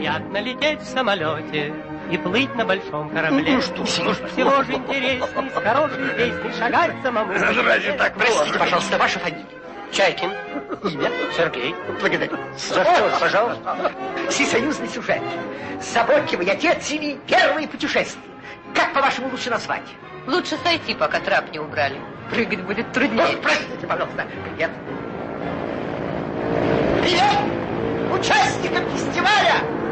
приятно лететь в самолете и плыть на большом корабле. Ну что, всего же интересней, с хорошей песней шагать самому. Разве так? Простите, пожалуйста, ваша фамилия? Чайкин. Имя? Сергей. Благодарю. За что же, пожалуйста? Всесоюзный сюжет. Заботливый отец семьи, первые путешествия. Как, по-вашему, лучше назвать? Лучше сойти, пока трап не убрали. Прыгать будет труднее. Простите, пожалуйста. Привет. Привет участникам фестиваля